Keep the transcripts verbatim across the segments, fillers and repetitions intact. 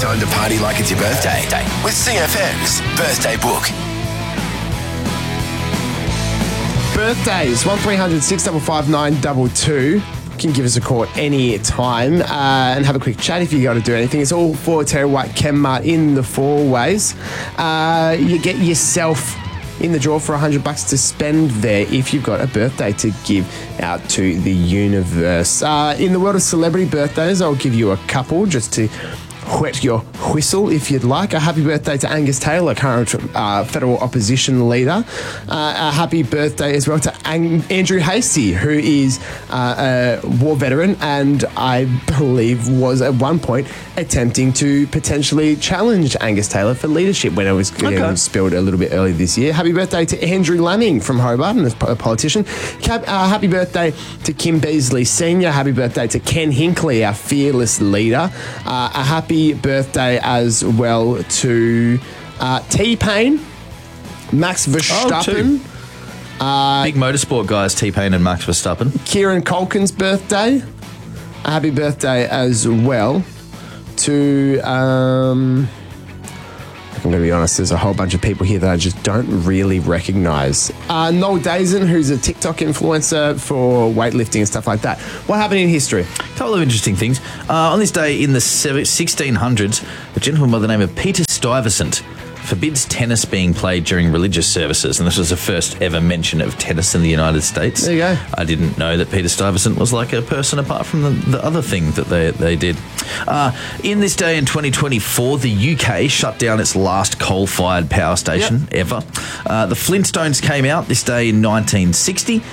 Time to party like it's your birthday with C F M's Birthday Book. Birthdays, one three hundred six five five nine two two. You can give us a call any time uh, and have a quick chat if you got to do anything. It's all for Terry White Chemmart in the four ways. Uh, you get yourself in the draw for one hundred bucks to spend there if you've got a birthday to give out to the universe. Uh, in the world of celebrity birthdays, I'll give you a couple just to whet your whistle if you'd like. A happy birthday to Angus Taylor, current uh, federal opposition leader. Uh, a happy birthday as well to Ang- Andrew Hastie, who is uh, a war veteran and I believe was at one point attempting to potentially challenge Angus Taylor for leadership when it was okay. uh, spilled a little bit earlier this year. Happy birthday to Andrew Laming from Hobart, and a politician. Cap- uh, happy birthday to Kim Beazley Senior Happy birthday to Ken Hinckley, our fearless leader. Uh, a happy birthday as well to uh, T-Pain, Max Verstappen. Oh, uh, Big motorsport guys, T-Pain and Max Verstappen. Kieran Culkin's birthday. A happy birthday as well to... Um, I'm going to be honest, there's a whole bunch of people here that I just don't really recognise. Uh, Noel Dazen, who's a TikTok influencer for weightlifting and stuff like that. What happened in history? A couple of interesting things. Uh, on this day in the sixteen hundreds, a gentleman by the name of Peter Stuyvesant forbids tennis being played during religious services, and this was the first ever mention of tennis in the United States. There you go. I didn't know that Peter Stuyvesant was like a person apart from the, the other thing that they, they did. Uh, in this day in twenty twenty-four, the U K shut down its last coal-fired power station yep. ever. Uh, the Flintstones came out this day in nineteen sixty,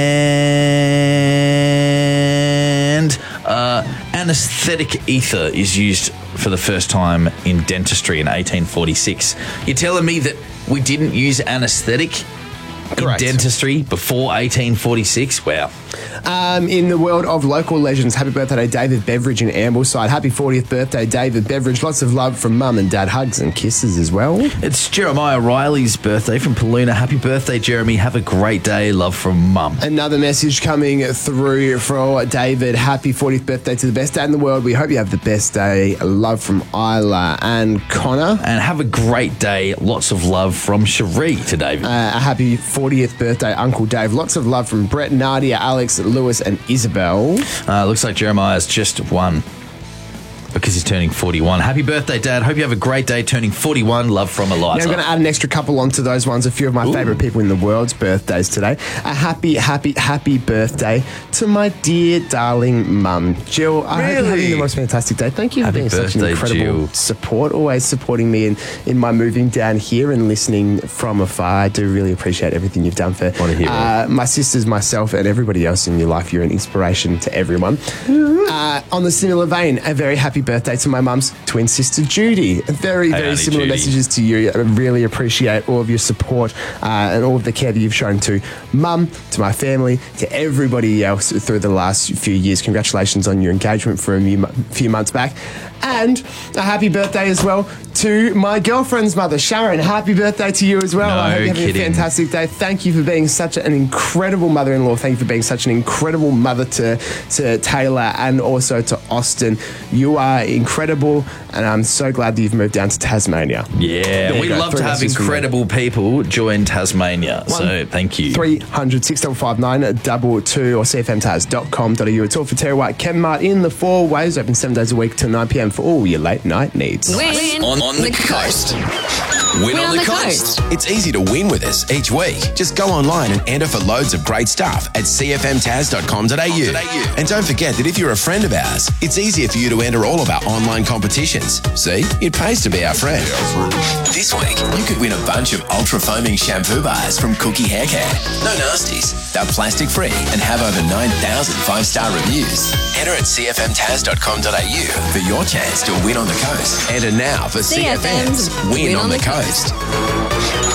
and uh, anaesthetic ether is used for the first time in dentistry in eighteen forty-six. You're telling me that we didn't use anaesthetic Correct. in dentistry before eighteen forty-six? Wow. Um, in the world of local legends, happy birthday to David Beveridge in Ambleside. Happy fortieth birthday, David Beveridge. Lots of love from mum and dad. Hugs and kisses as well. It's Jeremiah Riley's birthday from Paluna. Happy birthday, Jeremy. Have a great day. Love from mum. Another message coming through for David. Happy fortieth birthday to the best dad in the world. We hope you have the best day. Love from Isla and Connor. And have a great day. Lots of love from Cherie to David. Uh, a happy fortieth birthday, Uncle Dave. Lots of love from Brett, Nadia, Alex, Lewis and Isabel. Uh, looks like Jeremiah's just won because he's turning forty-one. Happy birthday, Dad. Hope you have a great day turning forty-one. Love from Eliza. Now I'm going to add an extra couple onto those ones. A few of my favourite people in the world's birthdays today. A happy, happy, happy birthday to my dear, darling mum, Jill. I really? hope you're having the most fantastic day. Thank you happy for being birthday, such an incredible Jill. support. Always supporting me in, in my moving down here and listening from afar. I do really appreciate everything you've done for what a hero. Uh, my sisters, myself, and everybody else in your life. You're an inspiration to everyone. Uh, on the similar vein, a very happy birthday to my mum's twin sister, Judy. Very, hey, very Auntie similar Judy. messages to you. I really appreciate all of your support uh, and all of the care that you've shown to mum, to my family, to everybody else through the last few years. Congratulations on your engagement for a few months back. And a happy birthday as well to my girlfriend's mother, Sharon. Happy birthday to you as well. No I hope you're having kidding. a fantastic day. Thank you for being such an incredible mother-in-law. Thank you for being such an incredible mother to, to Taylor and also to Austin. You are incredible, and I'm so glad that you've moved down to Tasmania. Yeah, There we you go. love Three to have messages from me. incredible people join Tasmania. One, so thank you. three hundred six five five nine two two or c f m taz dot com dot a u. It's all for Terry White Chemmart in the four ways. Open seven days a week till nine p m for all your late night needs. Win on, on the coast. Win, Win on, the, coast. It's easy to win with us each week. Just go online and enter for loads of great stuff at c f m taz dot com dot a u. And don't forget that if you're a friend of ours, it's easier for you to enter all of our online competitions. See, it pays to be our friend. This week, you could win a bunch of ultra-foaming shampoo bars from Cookie Hair Care. No nasties. They're plastic-free and have over nine thousand five-star reviews. Enter at c f m taz dot com dot a u for your chance to win on the coast. Enter now for C F M's Win, on the Coast.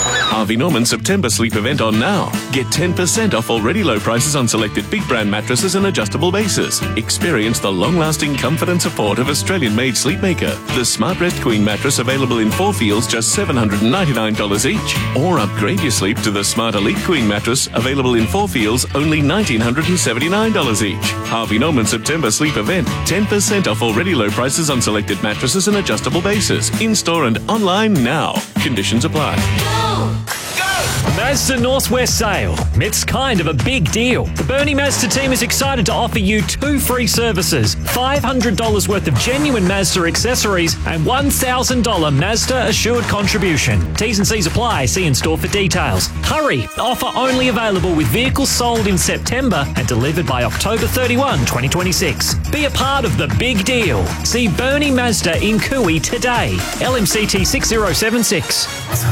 Harvey Norman September sleep event on now. Get ten percent off already low prices on selected big brand mattresses and adjustable bases. Experience the long-lasting comfort and support of Australian-made Sleepmaker. The Smart Rest Queen mattress available in four feels just seven hundred ninety-nine dollars each. Or upgrade your sleep to the Smart Elite Queen mattress available in four feels only one thousand nine hundred seventy-nine dollars each. Harvey Norman September sleep event. ten percent off already low prices on selected mattresses and adjustable bases. In-store and online now. Conditions apply. Mazda Northwest sale. It's kind of a big deal. The Bernie Mazda team is excited to offer you two free services, five hundred dollars worth of genuine Mazda accessories and one thousand dollars Mazda assured contribution. T's and C's apply. See in store for details. Hurry! Offer only available with vehicles sold in September and delivered by October thirty-first, twenty twenty-six. Be a part of the big deal. See Bernie Mazda in Cooey today. L M C T six zero seven six.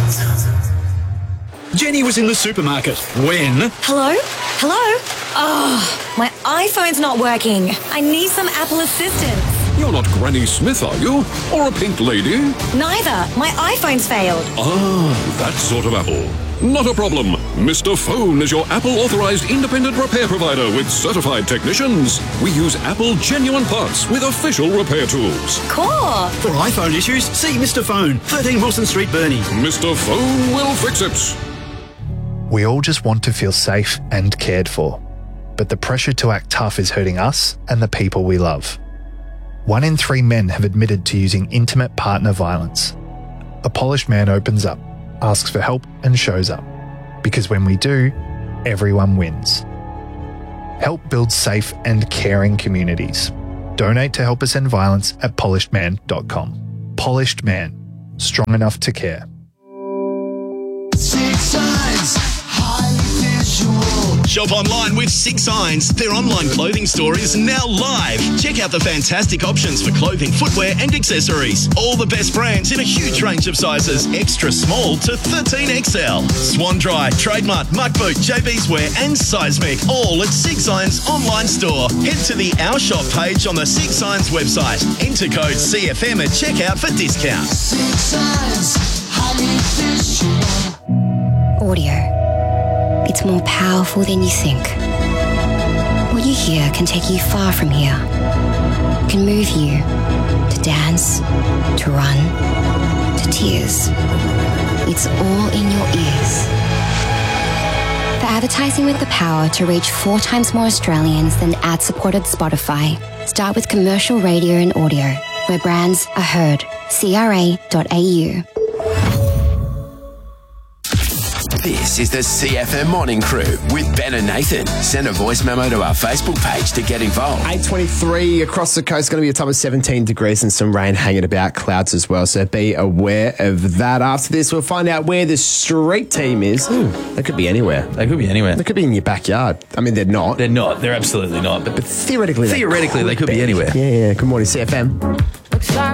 Jenny was in the supermarket when... Hello? Hello? Oh, my iPhone's not working. I need some Apple assistance. You're not Granny Smith, are you? Or a pink lady? Neither. My iPhone's failed. Ah, that sort of Apple. Not a problem. Mister Phone is your Apple-authorized independent repair provider with certified technicians. We use Apple genuine parts with official repair tools. Cool. For iPhone issues, see Mister Phone, thirteen Wilson Street, Burnie. Mister Phone will fix it. We all just want to feel safe and cared for, but the pressure to act tough is hurting us and the people we love. One in three men have admitted to using intimate partner violence. A polished man opens up, asks for help and shows up, because when we do, everyone wins. Help build safe and caring communities. Donate to Help Us End Violence at polished man dot com. Polished Man, strong enough to care. Six Signs, highly visual. Shop online with Six Signs. Their online clothing store is now live. Check out the fantastic options for clothing, footwear and accessories. All the best brands in a huge range of sizes, extra small to thirteen X L. Swan Dry, Trademark, Muck Boot, J B's Wear and Seismic, all at Six Signs online store. Head to the Our Shop page on the Six Signs website. Enter code C F M at checkout for discount. Six Signs, highly visual. Audio. It's more powerful than you think. What you hear can take you far from here. It can move you to dance, to run, to tears. It's all in your ears. For advertising with the power to reach four times more Australians than ad-supported Spotify, start with commercial radio and audio, where brands are heard. C R A dot A U. This is the C F M Morning Crew with Ben and Nathan. Send a voice memo to our Facebook page to get involved. eight twenty-three across the coast, going to be a top of seventeen degrees and some rain hanging about, clouds as well. So be aware of that. After this, we'll find out where the street team is. Ooh, they could be anywhere. They could be anywhere. They could be in your backyard. I mean, they're not. They're not. They're absolutely not. But, But theoretically, theoretically, they they could be anywhere. Yeah, yeah. Good morning, C F M.